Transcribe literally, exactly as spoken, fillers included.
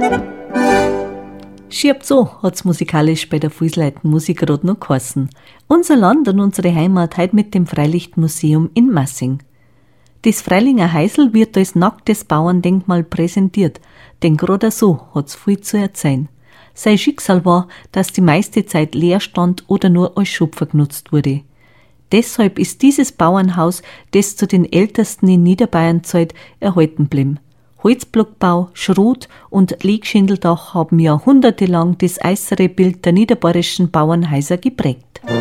Schiebt so hat's musikalisch bei der Fußleiten Musikrad noch geheißen. Unser Land und unsere Heimat heute mit dem Freilichtmuseum in Massing. Das Freilinger Heisel wird als nacktes Bauerndenkmal präsentiert, denn gerade so hat's viel zu erzählen. Sein Schicksal war, dass die meiste Zeit leer stand oder nur als Schupfer genutzt wurde. Deshalb ist dieses Bauernhaus, das zu den ältesten in Niederbayern zählt, erhalten blieben. Holzblockbau, Schrot und Legschindeldach haben jahrhundertelang das äußere Bild der niederbayerischen Bauernhäuser geprägt.